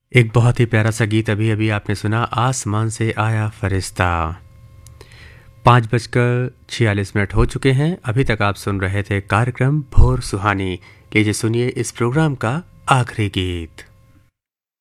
एक बहुत ही प्यारा सा गीत अभी अभी आपने सुना, आसमान से आया फरिश्ता। 5:46 हो चुके हैं। अभी तक आप सुन रहे थे कार्यक्रम भोर सुहानी। लीजिए सुनिए इस प्रोग्राम का आखिरी गीत।